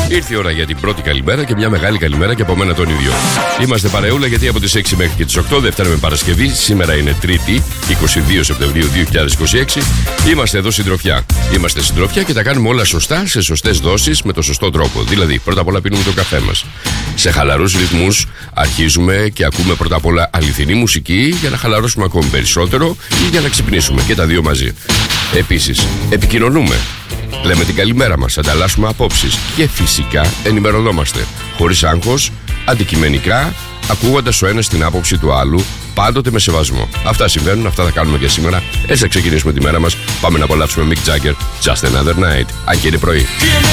Ήρθε η ώρα για την πρώτη καλημέρα και μια μεγάλη καλημέρα και από μένα τον ίδιο. Είμαστε παρεούλα γιατί από τις 6 μέχρι και τις 8, Δευτέρα με Παρασκευή, σήμερα είναι Τρίτη, 22 Σεπτεμβρίου 2026. Είμαστε εδώ συντροφιά. Είμαστε συντροφιά και τα κάνουμε όλα σωστά, σε σωστές δόσεις, με το σωστό τρόπο. Δηλαδή, πρώτα απ' όλα πίνουμε το καφέ μας. Σε χαλαρούς ρυθμούς αρχίζουμε και ακούμε πρώτα απ' όλα αληθινή μουσική για να χαλαρώσουμε ακόμη περισσότερο ή για να ξυπνήσουμε και τα δύο μαζί. Επίσης, επικοινωνούμε. Λέμε την καλημέρα μας, ανταλλάσσουμε απόψεις και φυσικά ενημερωνόμαστε. Χωρίς άγχος, αντικειμενικά, ακούγοντας ο ένας την άποψη του άλλου, πάντοτε με σεβασμό. Αυτά συμβαίνουν, αυτά θα κάνουμε και σήμερα. Έτσι θα ξεκινήσουμε τη μέρα μας. Πάμε να απολαύσουμε Mick Jagger, Just Another Night. Αν και είναι πρωί.